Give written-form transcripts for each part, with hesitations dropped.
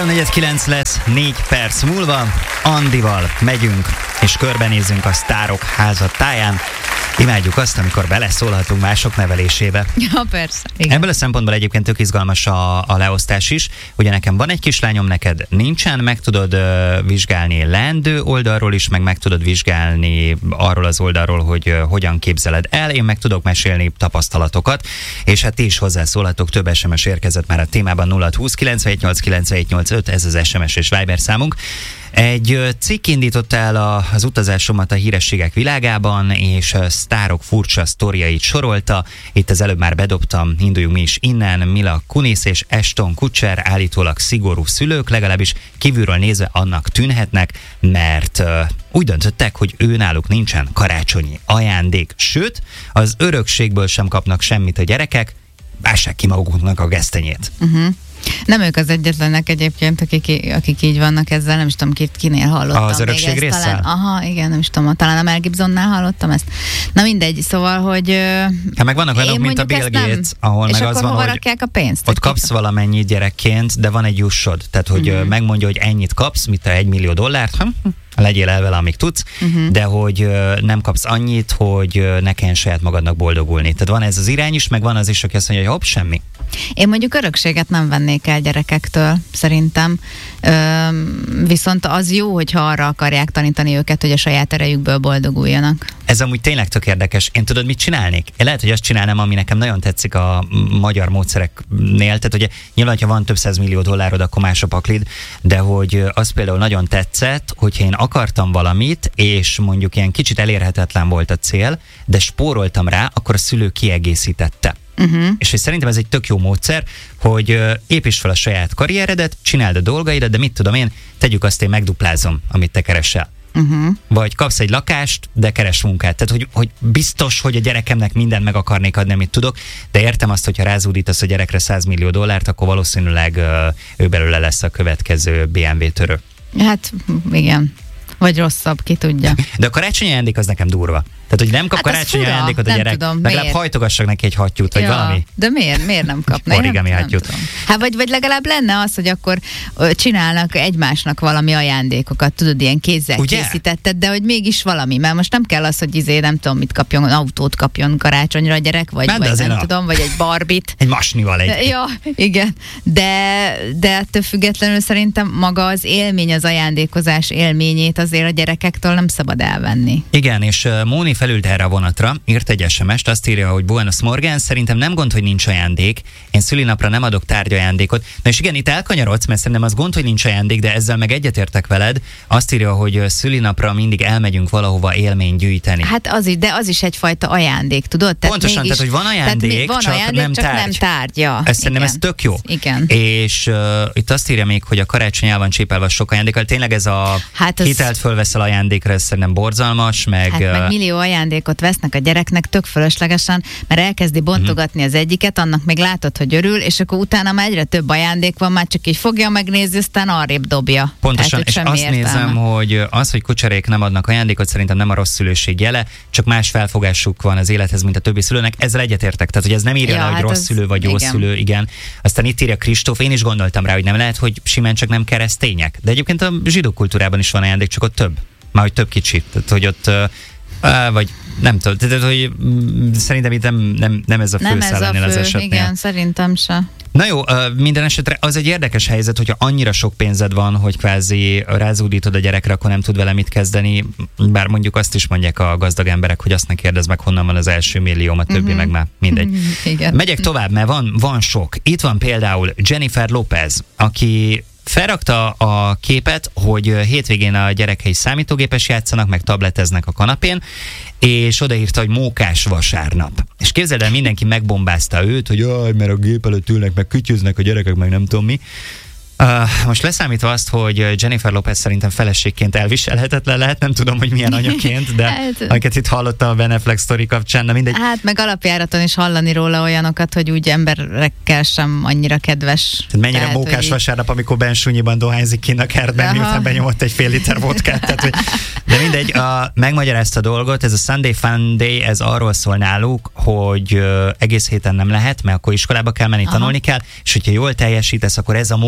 3:49 lesz, 4 perc múlva. Andival megyünk, és körbenézünk a sztárok házatáján. Imádjuk azt, amikor beleszólhatunk mások nevelésébe. Ja, persze. Igen. Ebből a szempontból egyébként tök izgalmas a leosztás is. Ugye nekem van egy kislányom, neked nincsen, meg tudod vizsgálni leendő oldalról is, meg tudod vizsgálni arról az oldalról, hogy hogyan képzeled el. Én meg tudok mesélni tapasztalatokat, és hát ti is hozzászólhatok, több SMS érkezett már a témában. 0620 978 978 ez az SMS és Viber számunk. Egy cikk indította el az utazásomat a hírességek világában, és sztárok furcsa sztoriait sorolta. Itt az előbb már bedobtam, induljunk mi is innen. Mila Kunis és Ashton Kutcher állítólag szigorú szülők, legalábbis kívülről nézve annak tűnhetnek, mert úgy döntöttek, hogy náluk nincsen karácsonyi ajándék, sőt, az örökségből sem kapnak semmit a gyerekek, vássák ki maguknak a gesztenyét. Nem ők az egyetlenek egyébként, akik így vannak ezzel, nem is tudom, kinél hallottam. Az örökség résszel? Talán, aha, igen, nem is tudom, talán a Mel Gibsonnál hallottam ezt. Na mindegy, szóval, hogy... Hát meg vannak olyanok, mint a Bill Gates, ahol és meg az van, hogy rakják a pénzt? Ott kapsz valamennyit gyerekként, de van egy jussod. Tehát, hogy megmondja, hogy ennyit kapsz, mint a $1 millió, legyél el vele, amíg tudsz, de hogy nem kapsz annyit, hogy ne kelljen saját magadnak boldogulni. Tehát van ez az irány is, meg van az is, aki azt mondja, hogy hopp, semmi. Én mondjuk örökséget nem vennék el gyerekektől, szerintem. Viszont az jó, hogyha arra akarják tanítani őket, hogy a saját erejükből boldoguljanak. Ez amúgy tényleg tök érdekes. Én tudod, mit csinálnék? Én lehet, hogy azt csinálnám, ami nekem nagyon tetszik a magyar módszereknél. Tehát ugye nyilván, ha van több $100 millió, akkor más a paklid, de hogy az például nagyon tetszett, hogyha én akartam valamit, és mondjuk ilyen kicsit elérhetetlen volt a cél, de spóroltam rá, akkor a szülő kiegészítette. És hogy szerintem ez egy tök jó módszer, hogy építs fel a saját karrieredet, csináld a dolgaidat, de mit tudom én, tegyük azt, én megduplázom, amit te keresel. Vagy kapsz egy lakást, de keres munkát. Tehát, hogy biztos, hogy a gyerekemnek mindent meg akarnék adni, amit tudok, de értem azt, hogyha rázúdítasz a gyerekre $100 millió, akkor valószínűleg ő belőle lesz a következő BMW törő. Hát, igen. Vagy rosszabb, ki tudja. De a karácsonyi ajándék az nekem durva. Tehát, hogy nem kap karácsonyi ajándékot a gyerek, legalább hajtogassak neki egy hattyút, vagy valami. De miért nem kapna? Origami hattyút. Hát vagy legalább lenne az, hogy akkor csinálnak egymásnak valami ajándékokat, tudod, ilyen kézzel készítetted, de hogy mégis valami, mert most nem kell az, hogy nem tudom, mit kapjon, autót kapjon karácsonyra a gyerek, vagy nem tudom, vagy egy Barbit. Egy masnival egy. Ja, igen. De ettől függetlenül szerintem maga az élmény, az ajándékozás élményét azért a gyerekektől nem szabad elvenni. Igen, és Móni felült erre a vonatra, írt egy SMS-t, azt írja, hogy Buenos Morgan, szerintem nem gond, hogy nincs ajándék, én szülinapra nem adok tárgyajándékot. Na és igen, itt elkanyarodsz, mert szerintem az gond, hogy nincs ajándék, de ezzel meg egyetértek veled. Azt írja, hogy szülinapra mindig elmegyünk valahova élményt gyűjteni. Hát az is egyfajta ajándék, tudod? Pontosan, tehát hogy van ajándék, csak nem tárgy. Ja, szerintem ez tök jó. Igen. És itt azt írja még, hogy a karácsony el van csépelve sok ajándékkal. Tényleg ez a hitelt fölveszel ajándékra, ez szerintem borzalmas, meg millió ajándékot vesznek a gyereknek tök fölöslegesen, mert elkezdi bontogatni az egyiket, annak még látod, hogy örül, és akkor utána már egyre több ajándék van, már csak így fogja, megnézi, aztán arrébb dobja. Pontosan, és azt nézem, hogy az, hogy Kutserék nem adnak ajándékot, szerintem nem a rossz szülőség jele, csak más felfogásuk van az élethez, mint a többi szülőnek. Ezzel egyetértek, tehát hogy ez nem írja le, hogy rossz szülő vagy jó szülő, igen. Aztán itt írja Kristóf, én is gondoltam rá, hogy nem lehet, hogy simán csak nem keresztények. De egyébként a zsidó kultúrában is van ajándék, csak ott több. Már hogy több kicsi. Tehát, hogy ott vagy nem tudom, tehát hogy szerintem itt nem ez a fő szál ennél az esetnél. Igen, szerintem se. Na jó, minden esetre az egy érdekes helyzet, hogyha annyira sok pénzed van, hogy kvázi rázúdítod a gyerekre, akkor nem tud vele mit kezdeni, bár mondjuk azt is mondják a gazdag emberek, hogy azt ne kérdezd meg, honnan van az első millióm, a többi meg már mindegy. Igen. Megyek tovább, mert van sok. Itt van például Jennifer Lopez, aki felrakta a képet, hogy hétvégén a gyerekei számítógépes játszanak, meg tableteznek a kanapén, és odaírta, hogy mókás vasárnap. És képzeld el, mindenki megbombázta őt, hogy jaj, mert a gép előtt ülnek, meg kütyüznek a gyerekek, meg nem tudom mi. Most leszámítva azt, hogy Jennifer Lopez szerintem feleségként elviselhetetlen lehet, nem tudom, hogy milyen anyaként, de amiket itt hallottam a Ben Affleck sztori kapcsán, na mindegy. Hát meg alapjáraton is hallani róla olyanokat, hogy úgy emberekkel sem annyira kedves. Tehát mennyire mókás vasárnap, amikor Ben sunyiban dohányzik kint a kertben, miután benyomott egy fél liter vodkát. Tehát, de mindegy, megmagyarázta a dolgot, ez a Sunday Fun Day, ez arról szól náluk, hogy egész héten nem lehet, mert akkor iskolába kell menni, tanulni kell, és hogyha jól teljesítesz, akkor ez a mókanap,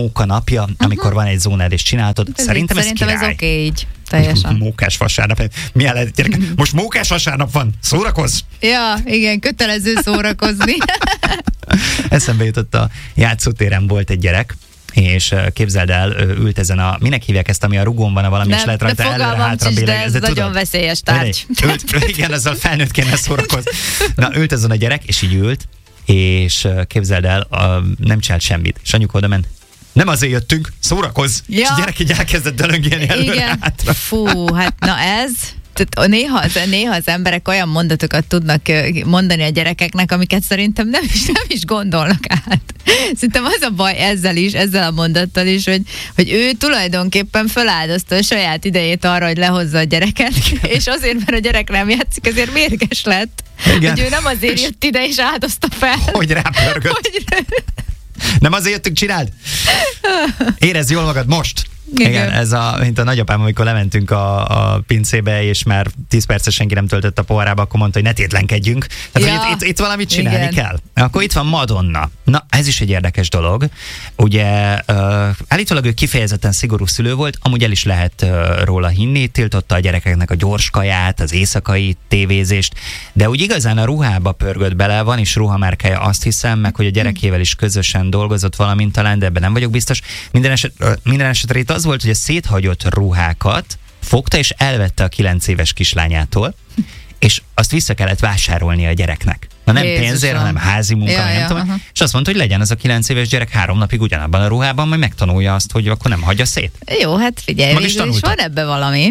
napja, amikor van egy zónád és csináltod. Szerintem ez oké így. Teljesen. Mókás vasárnap. Milyen lehet, gyerek? Most mókás vasárnap van. Szórakozz! Ja, igen, kötelező szórakozni. Eszembe jutott, a játszótéren volt egy gyerek, és képzeld el, ült ezen minek hívják ezt, ami a rugón van, valami, és lehet rajta előre-hátra bélegezni. Ez nagyon veszélyes tárgy. Igen, ezzel felnőtt kéne szórakozni. Na, ült ezen a gyerek, és így ült, és képzeld el, nem csinált semmit. És anyuka oda ment. Nem azért jöttünk, szórakozz! Ja. És a gyerek így elkezdett dölöngélni előre-hátra. Fú, hát na ez... Néha az emberek olyan mondatokat tudnak mondani a gyerekeknek, amiket szerintem nem is gondolnak át. Szerintem az a baj ezzel a mondattal is, hogy ő tulajdonképpen feláldozta a saját idejét arra, hogy lehozza a gyereket, és azért, mert a gyerek nem játszik, ezért mérges lett. Igen. Hogy ő nem azért jött ide, és áldozta fel. Hogy rápörgött. Nem azért jöttünk, csináld? Érezd jól magad most! Igen, ez mint a nagyapám, amikor lementünk a pincébe, és már 10 percet senki nem töltött a poharába, akkor mondta, hogy ne tétlenkedjünk. Tehát, hogy itt valamit csinálni kell. Akkor itt van Madonna. Na, ez is egy érdekes dolog. Ugye állítólag ő kifejezetten szigorú szülő volt, amúgy el is lehet róla hinni, tiltotta a gyerekeknek a gyors kaját, az éjszakai tévézést, de úgy igazán a ruhába pörgött bele, van is ruhamárkája, azt hiszem, meg hogy a gyerekével is közösen dolgozott valamint talán, de ebben nem vagyok biztos. Minden esetre itt az volt, hogy a széthagyott ruhákat fogta és elvette a 9 éves kislányától, és azt vissza kellett vásárolni a gyereknek. Na nem Jézusom. Pénzért, hanem házi munka, nem tudom. És azt mondta, hogy legyen az a 9 éves gyerek 3 napig ugyanabban a ruhában, majd megtanulja azt, hogy akkor nem hagyja szét. Jó, hát figyelj, végül is van ebbe valami.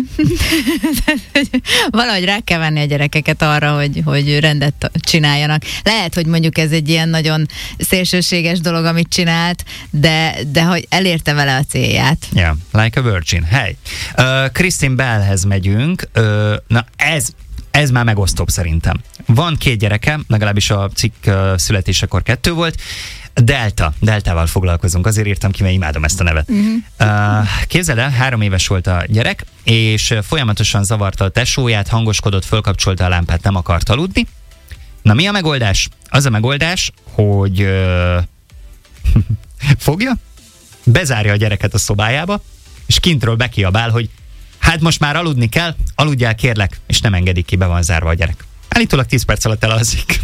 Valahogy rá kell venni a gyerekeket arra, hogy rendet csináljanak. Lehet, hogy mondjuk ez egy ilyen nagyon szélsőséges dolog, amit csinált, de hogy elérte vele a célját. Yeah, like a virgin. Hey. Christine Bellhez megyünk. Na ez már megosztóbb szerintem. Van 2 gyerekem, legalábbis a cikk születésekor 2 volt. Deltával foglalkozunk, azért írtam ki, mert imádom ezt a nevet. Képzeld el, 3 éves volt a gyerek, és folyamatosan zavarta a tesóját, hangoskodott, fölkapcsolta a lámpát, nem akart aludni. Na mi a megoldás? Az a megoldás, hogy fogja, bezárja a gyereket a szobájába, és kintről bekiabál, hogy hát most már aludni kell, aludjál kérlek, és nem engedik ki, be van zárva a gyerek. Állítólag 10 perc alatt elalszik.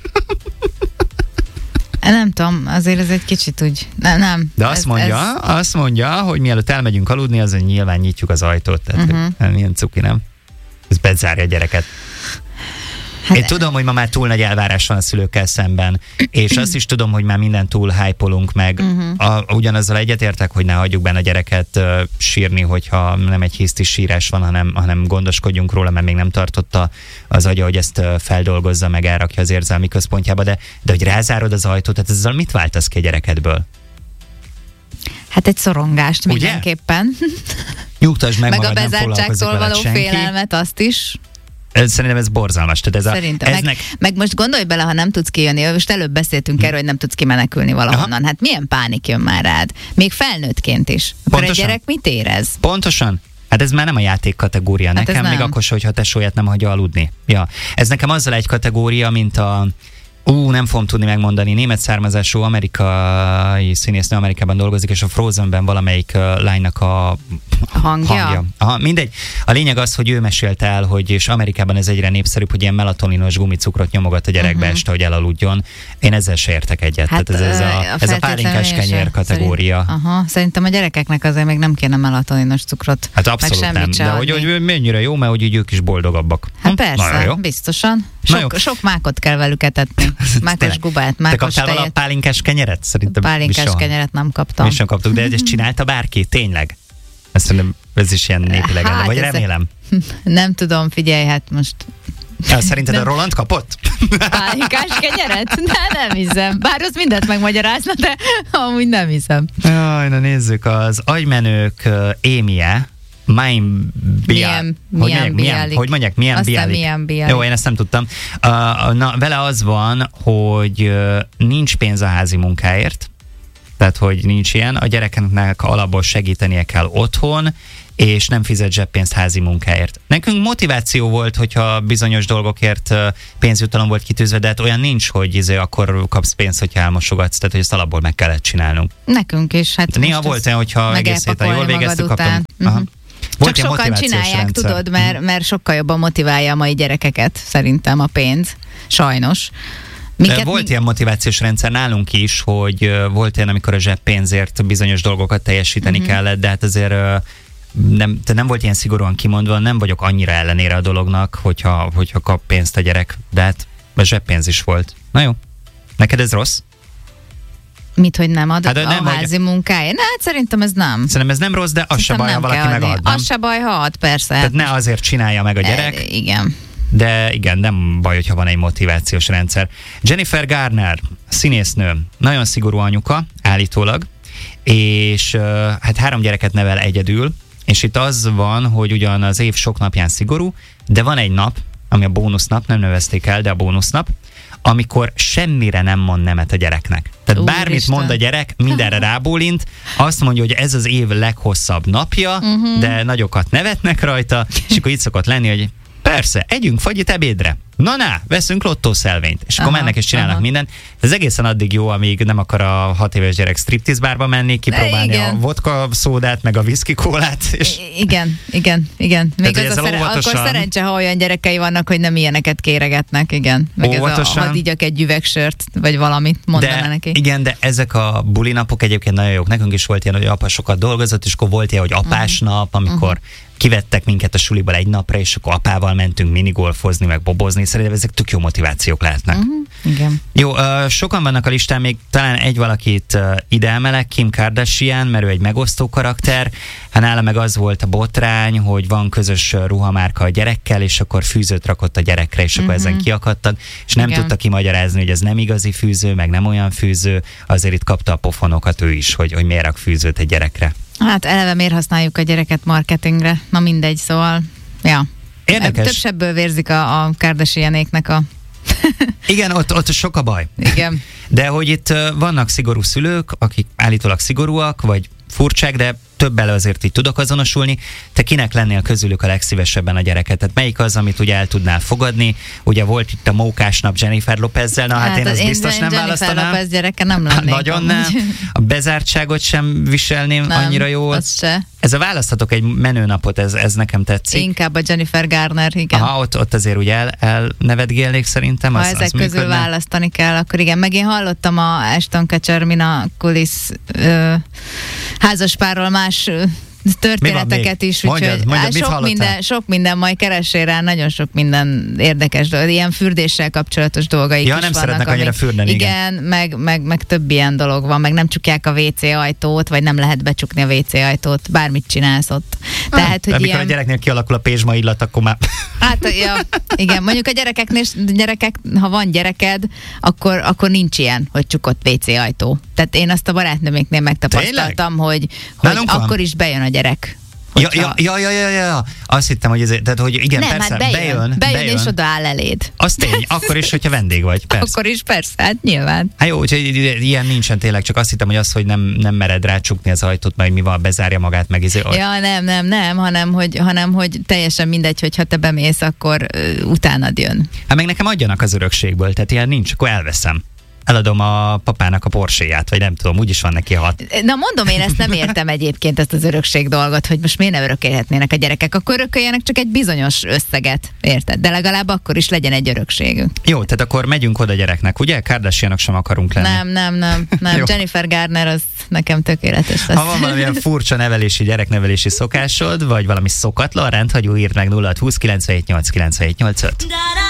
Nem tudom, azért ez egy kicsit úgy, nem. De azt mondja, hogy mielőtt elmegyünk aludni, azon nyilván nyitjuk az ajtót, tehát milyen cuki, nem? Ez bezárja a gyereket. Hát én tudom, hogy ma már túl nagy elvárás van a szülőkkel szemben, és azt is tudom, hogy már mindent túl hype-olunk meg. Ugyanazzal egyetértek, hogy ne hagyjuk benne a gyereket sírni, hogyha nem egy hiszti sírás van, hanem gondoskodjunk róla, mert még nem tartotta az agya, hogy ezt feldolgozza, meg elrakja az érzelmi központjába, de hogy rázárod az ajtót, tehát ezzel mit váltasz ki a gyerekedből? Hát egy szorongást mindenképpen. Nyugtasd meg magad, a bezártságtól való félelmet, azt is. Szerintem ez borzalmas. Meg most gondolj bele, ha nem tudsz kijönni, most előbb beszéltünk erről, hogy nem tudsz kimenekülni valahonnan. Aha. Hát milyen pánik jön már rád? Még felnőttként is. Akkor egy gyerek mit érez? Pontosan. Hát ez már nem a játék kategória. Hát nekem még akkor, hogyha a tesóját nem hagyja aludni. Ja. Ez nekem azzal egy kategória, mint a nem fogom tudni megmondani, német származású amerikai színésznő, Amerikában dolgozik, és a Frozenben valamelyik lánynak a hangja. Aha, mindegy. A lényeg az, hogy ő mesélte el, hogy és Amerikában ez egyre népszerűbb, hogy ilyen melatoninos gumicukrot nyomogat a gyerekbe este, hogy elaludjon. Én ezzel se értek egyet. Hát, tehát ez a pálinkás kenyér kategória. Szerintem a gyerekeknek azért még nem kéne melatoninos cukrot. Hát abszolút nem. De hogy mennyire jó, mert hogy ők is boldogabbak. Hát persze, biztosan. Sok mákot kell velük etetni. Mákos gubát, mákos tejet. Te kaptál vala pálinkás kenyeret? Szerintem pálinkás kenyeret nem kaptam. Mi sem kaptuk, de ezt csinálta bárki, tényleg? Ez is ilyen népi legenda, vagy remélem? Nem tudom, figyelj, hát most... Szerinted a Roland kapott? Pálinkás kenyeret? Nem hiszem. Bár az mindent megmagyarázna, de amúgy nem hiszem. Jaj, na nézzük, az agymenők émie, hogy mondják? Milyen Bialik. Jó, én ezt nem tudtam. Vele az van, hogy nincs pénz a házi munkáért, tehát hogy nincs ilyen. A gyereknek alapból segítenie kell otthon, és nem fizet zseppénzt házi munkáért. Nekünk motiváció volt, hogyha bizonyos dolgokért pénzjutalom volt kitűzve, de hát olyan nincs, hogy akkor kapsz pénzt, hogyha elmosogatsz, tehát hogy ezt alapból meg kellett csinálnunk. Nekünk is. Hát néha volt olyan, hogyha egész héten jól végeztük, kaptam. Csak sokan csinálják, rendszer. Tudod, mert sokkal jobban motiválja a mai gyerekeket, szerintem a pénz. Sajnos. Volt ilyen motivációs rendszer nálunk is, hogy volt ilyen, amikor a zseppénzért bizonyos dolgokat teljesíteni kellett, de hát azért nem volt ilyen szigorúan kimondva, nem vagyok annyira ellenére a dolognak, hogyha kap pénzt a gyerek, de hát a zseppénz is volt. Na jó, neked ez rossz? Mit, hogy nem ad a házi munkáért? Hát szerintem ez nem. Szerintem ez nem rossz, de az se baj, ha valaki megad. Az se baj, ha ad, persze. Tehát ne azért csinálja meg a gyerek. Igen. De igen, nem baj, hogyha van egy motivációs rendszer. Jennifer Garner, színésznő, nagyon szigorú anyuka, állítólag, és hát 3 gyereket nevel egyedül, és itt az van, hogy ugyan az év sok napján szigorú, de van egy nap, ami a bónusznap, nem nevezték el, de a bónusznap, amikor semmire nem mond nemet a gyereknek. Tehát bármit mond a gyerek, mindenre rábólint, azt mondja, hogy ez az év leghosszabb napja, de nagyokat nevetnek rajta, és akkor itt szokott lenni, hogy persze, együnk fagyit ebédre. Na, veszünk lottószelvényt. És akkor mennek és csinálnak mindent. Ez egészen addig jó, amíg nem akar a 6 éves gyerek striptease bárba menni, kipróbálni a vodka szódát, meg a whisky kólát. És... Igen. Még az akkor szerencse, ha olyan gyerekei vannak, hogy nem ilyeneket kéregetnek, igen. Meg óvatosan. Hadd igyak egy üvegsört, vagy valamit mondaná neki. Igen, de ezek a bulinapok egyébként nagyon jók. Nekünk is volt ilyen, hogy apa sokat dolgozott, és akkor volt ilyen, hogy apásnap, amikor kivettek minket a suliból egy napra, és akkor apával mentünk minigolfozni, meg bobozni. Szerintem ezek tök jó motivációk lehetnek. Igen. Jó, sokan vannak a listán, még talán egy valakit ide emelek, Kim Kardashian, mert ő egy megosztó karakter. Hát nála meg az volt a botrány, hogy van közös ruhamárka a gyerekkel, és akkor fűzőt rakott a gyerekre, és akkor ezen kiakadtak, és nem tudta kimagyarázni, hogy ez nem igazi fűző, meg nem olyan fűző, azért itt kapta a pofonokat ő is, hogy miért rak fűzőt egy gyerekre. Hát eleve miért használjuk a gyereket marketingre? Na mindegy, szóval, ja. Érdekes. Több sebből vérzik a Kardashianéknek a... Igen, ott sok a baj. Igen. De hogy itt vannak szigorú szülők, akik állítólag szigorúak, vagy furcsák, de többel azért így tudok azonosulni. Te kinek lennél közülük a legszívesebben a gyereket? Tehát melyik az, amit ugye el tudnál fogadni? Ugye volt itt a mókásnap Jennifer Lopezzel, na hát én azt biztos nem választanám. Jennifer Lopez gyereke nem lennék. Nagyon nem. A bezártságot sem viselném nem, annyira jól. Az se. Ez a választhatok egy menőnapot, ez nekem tetszik. Inkább a Jennifer Garner, igen. Aha, ott azért ugye elnevetgélnék szerintem. Ha ezek közül választani kell, akkor igen. Meg én hallottam a Ashton Kutcher Mina Kulis házaspárról más történeteket is, úgyhogy sok minden, majd keressél rá, nagyon sok minden érdekes dolog, ilyen fürdéssel kapcsolatos dolgaik is nem vannak. Szeretnek annyira fürdeni, igen. Meg több ilyen dolog van, meg nem csukják a WC ajtót, vagy nem lehet becsukni a WC ajtót, bármit csinálsz ott. Tehát, hogy amikor a gyereknél kialakul a pézsma illat, akkor már... Hát, ja, igen, mondjuk a gyerekek, ha van gyereked, akkor nincs ilyen, hogy csukott WC ajtó. Tehát én azt a barátnőméknél megtapasztaltam, hogy akkor is bejön a gyerek. Ja. Azt hittem, hogy ezért, tehát, hogy igen, nem, persze, hát bejön, és odaáll eléd. Az tény, akkor is, hogyha vendég vagy, persze. Akkor is, persze, hát nyilván. Hát jó, úgyhogy ilyen nincsen tényleg, csak azt hittem, hogy az, hogy nem mered rácsukni az ajtót, majd mi van, bezárja magát meg. Ja, nem, hanem hogy teljesen mindegy, hogyha te bemész, akkor utánad jön. Hát meg nekem adjanak az örökségből, tehát ilyen nincs, akkor elveszem. Eladom a papának a Porsche-ját, vagy nem tudom, úgyis van neki 6. Na mondom, én ezt nem értem egyébként, ezt az örökség dolgot, hogy most miért ne örökélhetnének a gyerekek, akkor örököljenek csak egy bizonyos összeget, érted? De legalább akkor is legyen egy örökségünk. Jó, tehát akkor megyünk oda gyereknek, ugye? Kardashianok sem akarunk lenni. Nem. Jennifer Garner az nekem tökéletes lesz. Ha van valamilyen furcsa gyereknevelési szokásod, vagy valami szokatlan, rendhagyó, írd meg 0620 978 978 5.